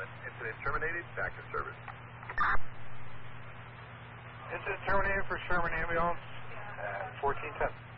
Incident terminated. Back to service. Incident terminated for Sherman Ambulance at 1410.